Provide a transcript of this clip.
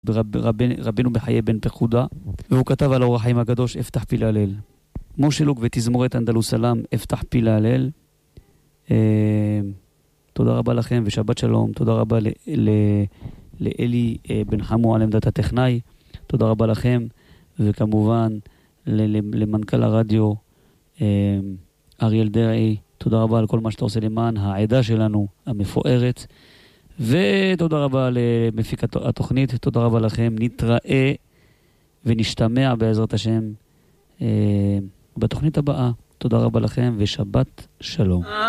רבנו בחיי בן פחודה, והוא כתב על האור החיים הקדוש, אפתח פי להלל. משה לוק ותזמורת אנדלוס סלאם, אפתח פי להלל. תודה רבה לכם ושבת שלום. תודה רבה לאלי בן חמו על עמדת הטכנאי. תודה רבה לכם, וכמובן למנכ"ל הרדיו אריאל דרעי. תודה רבה על כל מה שאתה עושה למען העדה שלנו המפוארת, ותודה רבה למפיק התוכנית. תודה רבה לכם, נתראה ונשתמע בעזרת השם בתוכנית הבאה. תודה רבה לכם ושבת שלום.